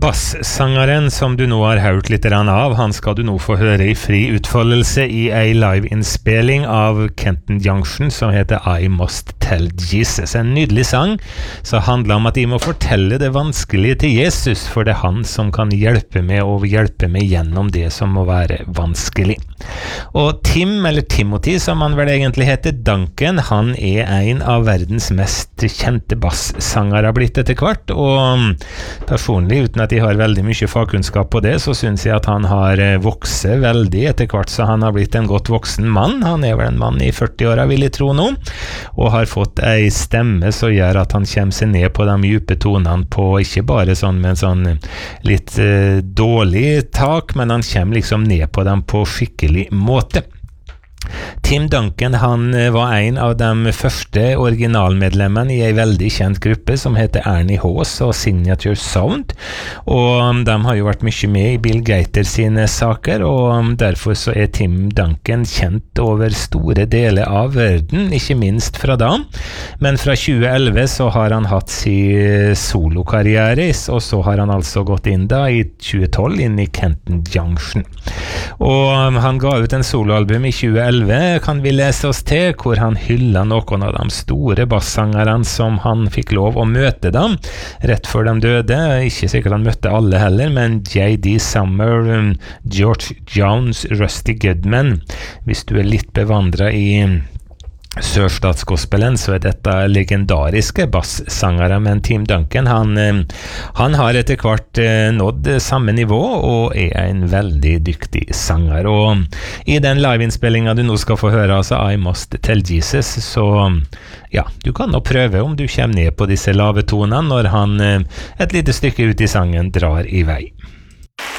Bassangeren som du nå har hørt litt av, han skal du nå få høre i fri utfoldelse i en liveinnspilling av Kenton Junction som heter I Must Tell Jesus. En nydelig sang som handler om at de må fortelle det vanskelige til Jesus, for det er han som kan hjelpe meg og hjelpe meg gjennom det som må være vanskelig. Og Tim, eller Timothy som han vel egentlig heter, Duncan, han er en av verdens mest kjente bassangere blitt etter hvert, og personlig, uten at jeg har veldig mye fagkunnskap på det, så synes jeg at han har vokst veldig etter hvert, så han har blitt en godt voksen mann. Han er vel en mann i 40-åra, vil jeg tro nå, og har fått ei stemme som gjør at han kommer seg ned på de dype tonene på, ikke bare sånn med en sånn litt dårlig tak, men han kommer liksom ned på dem på skikkelig måte. Tim Duncan, han var en av de første originalmedlemmene i en veldig kjent gruppe som heter Ernie Haas og Signature Sound, og de har jo vært mye med i Bill Gaither sine saker, og derfor så er Tim Duncan kjent over store deler av verden, ikke minst fra da, men fra 2011 så har han hatt sin solokarriere, og så har han altså gått inn da i 2012 inn i Kenton Junction, og han ga ut en soloalbum i 2011 kan vi lese oss til, hvor han hyller noen av de store bassangerne som han fikk lov å møte dem rett før de døde. Ikke sikkert han møtte alle heller, men J.D. Summer, George Jones, Rusty Goodman. Hvis du er litt bevandret i sørstatsgospelen, så er dette legendariske bassangere, men Tim Duncan, han har etter hvert nådd samme nivå og er en veldig dyktig sanger, og i den liveinnspillingen du nå skal få høre, altså I Must Tell Jesus, så ja, du kan nå prøve om du kommer ned på disse lave tonene når han et lite stykke ut i sangen drar i vei.